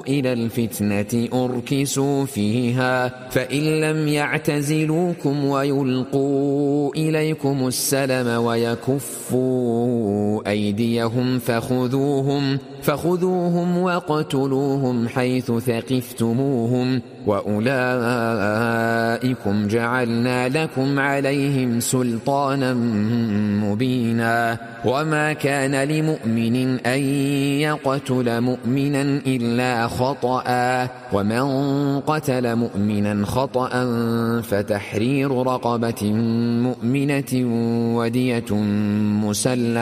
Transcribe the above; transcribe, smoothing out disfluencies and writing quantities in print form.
إلى الفتنة أركسوا فيها فإن لم يعتزلوكم ويلقوا إليكم السلم ويكفوا أيديهم فخذوهم واقتلوهم حيث ثقفتموهم وأولئكم جعلنا لكم عليهم سلطانا مبينا وما كان لمؤمن أن يقتل مؤمنا إلا خطأ ومن قتل مؤمنا خطأ فتحرير رقبة مؤمنة ودية مسلمة